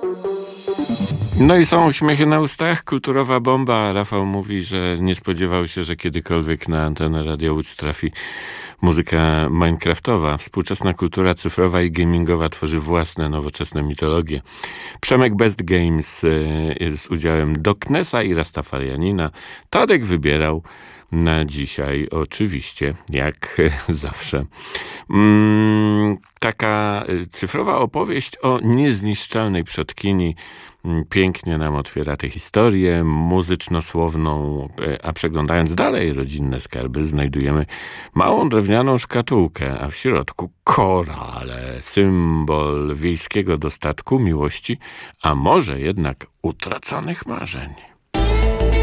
No i są uśmiechy na ustach, kulturowa bomba. Rafał mówi, że nie spodziewał się, że kiedykolwiek na antenę Radia Łódź trafi muzyka minecraftowa. Współczesna kultura cyfrowa i gamingowa tworzy własne, nowoczesne mitologie. Przemek Best Games z udziałem Doknesa i Rastafarianina. Tadek wybierał na dzisiaj oczywiście, jak zawsze. Taka cyfrowa opowieść o niezniszczalnej przodkini pięknie nam otwiera tę historię muzyczno-słowną, a przeglądając dalej rodzinne skarby znajdujemy małą drewnianą szkatułkę, a w środku korale, symbol wiejskiego dostatku, miłości, a może jednak utraconych marzeń.